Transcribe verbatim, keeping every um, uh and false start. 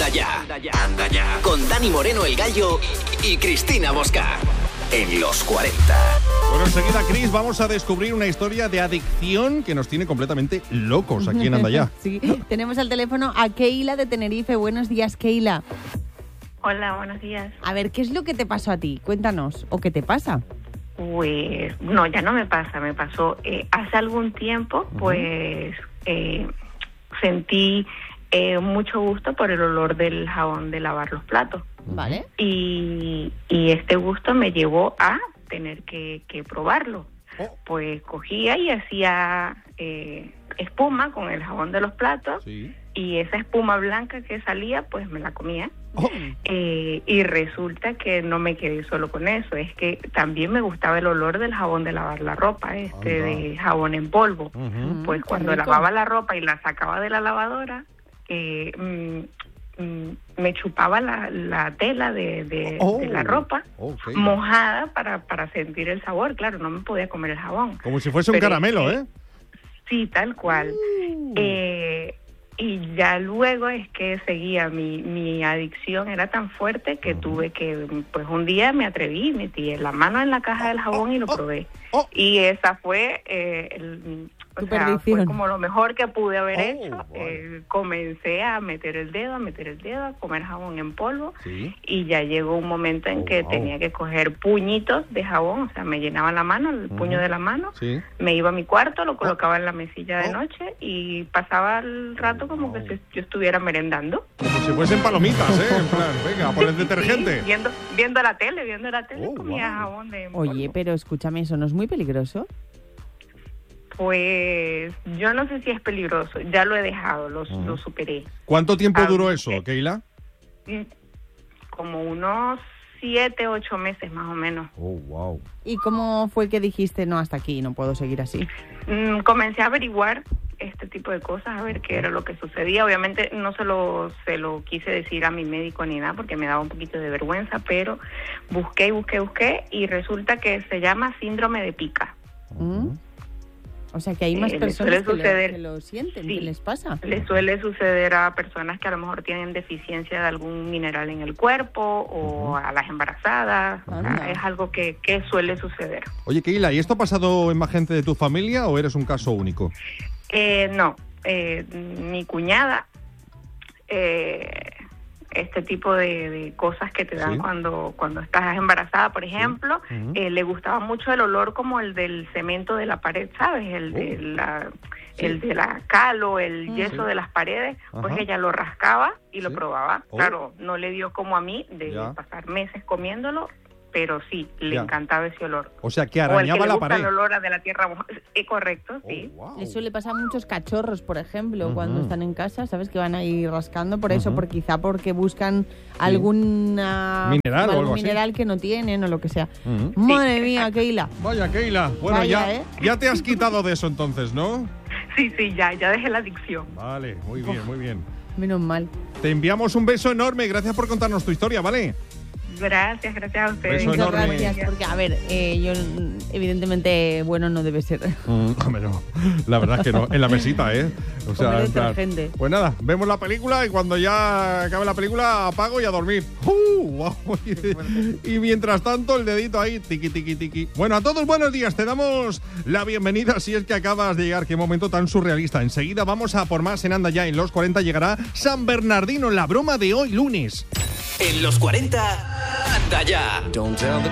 Anda ya, anda ya, con Dani Moreno el Gallo y Cristina Bosca, en los cuarenta. Bueno, enseguida, Cris, vamos a descubrir una historia de adicción que nos tiene completamente locos aquí en Anda ya. Sí, tenemos al teléfono a Keila de Tenerife. Buenos días, Keila. Hola, buenos días. A ver, ¿qué es lo que te pasó a ti? Cuéntanos, ¿o qué te pasa? Pues, no, ya no me pasa, me pasó eh, hace algún tiempo, pues eh, sentí eh, mucho gusto por el olor del jabón de lavar los platos. ¿Vale? Y, y este gusto me llevó a tener que, que probarlo. Oh. Pues cogía y hacía eh, espuma con el jabón de los platos. Sí. Y esa espuma blanca que salía, pues me la comía. Oh. Eh, y resulta que no me quedé solo con eso, es que también me gustaba el olor del jabón de lavar la ropa, este Anda. de jabón en polvo. Uh-huh. Pues qué cuando rico. lavaba la ropa y la sacaba de la lavadora, eh, mm, mm, me chupaba la, la tela de, de, Oh. de la ropa Ok. mojada para, para sentir el sabor. Claro, no me podía comer el jabón. Como si fuese un Pero, caramelo, eh, ¿eh? Sí, tal cual. Uh. Eh, y ya luego es que seguía, mi, mi adicción era tan fuerte que tuve que, pues un día me atreví, metí la mano en la caja del jabón y lo probé. Oh. Y esa fue, eh, el, o Tu sea, perdición. fue como lo mejor que pude haber Oh, hecho. vale. Eh, comencé a meter el dedo, a meter el dedo, a comer jabón en polvo. Sí. Y ya llegó un momento en Oh, que wow. tenía que coger puñitos de jabón, o sea, me llenaba la mano, el Ujú. puño de la mano, Sí. me iba a mi cuarto, lo colocaba en la mesilla de Oh. noche y pasaba el rato como Wow. que si yo estuviera merendando. Como si fuesen palomitas, ¿eh? En plan, venga, a poner detergente. Sí, viendo, viendo la tele, viendo la tele, Oh, comía wow. jabón de Oye, polvo. pero escúchame, ¿eso no es muy peligroso? Pues yo no sé si es peligroso, ya lo he dejado, lo, Ujú. lo superé. ¿Cuánto tiempo Ah, duró eh. eso, Keila? Mm, Como unos siete, ocho meses más o menos. Oh, wow. ¿Y cómo fue que dijiste, no, hasta aquí, no puedo seguir así? Mm, comencé a averiguar este tipo de cosas, a ver qué era lo que sucedía. Obviamente no se lo, se lo quise decir a mi médico ni nada porque me daba un poquito de vergüenza, pero busqué y busqué, busqué y resulta que se llama síndrome de pica. ¿Mm? O sea, que hay más Eh, le personas suele que lo, suceder. que lo sienten. Sí. ¿Qué les pasa? Le suele suceder a personas que a lo mejor tienen deficiencia de algún mineral en el cuerpo o a las embarazadas. O sea, Anda. es algo que, que suele suceder. Oye, Keila, ¿y esto ha pasado en más gente de tu familia o eres un caso único? Eh, no, eh, mi cuñada, eh, este tipo de, de cosas que te dan Sí. cuando cuando estás embarazada, por ejemplo, Ujú. eh, le gustaba mucho el olor como el del cemento de la pared, ¿sabes? El de Oh. la Sí. el de la cal o el Mm. yeso Sí. de las paredes, pues Ajá. ella lo rascaba y lo Sí. probaba. Oh. Claro, no le dio como a mí de Ya. pasar meses comiéndolo, pero sí, le Ya. encantaba ese olor. O sea, que O el que arañaba le la gusta pared. el olor a de la tierra mojada. Eh, correcto, sí. Oh, wow. Le suele pasar a muchos cachorros, por ejemplo, Ujú. cuando están en casa, ¿sabes? Que van ahí rascando por eso, Ujú. por quizá porque buscan alguna Mineral o algún algo así. mineral que no tienen o lo que sea. Ujú. Madre mía, Keila. Vaya, Keila. Bueno, Vaya, ya, ¿eh? ya te has quitado de eso entonces, ¿no? Sí, sí, ya, ya dejé la adicción. Vale, muy bien, muy bien. Menos mal. Te enviamos un beso enorme y gracias por contarnos tu historia, ¿vale? Gracias, gracias a ustedes. Beso Muchas enorme. gracias, porque a ver, eh, yo evidentemente bueno no debe ser. Mm, hombre, no. La verdad es que no. En la mesita, ¿eh? O sea, Comer en plan, detergente. pues nada, vemos la película y cuando ya acabe la película apago y a dormir. ¡Uh! Guau. Y mientras tanto el dedito ahí, tiqui, tiqui, tiqui. Bueno, a todos buenos días. Te damos la bienvenida si es que acabas de llegar. Qué momento tan surrealista. Enseguida vamos a por más en Anda Ya. En los cuarenta llegará San Bernardino, la broma de hoy lunes. En los cuarenta, Anda ya.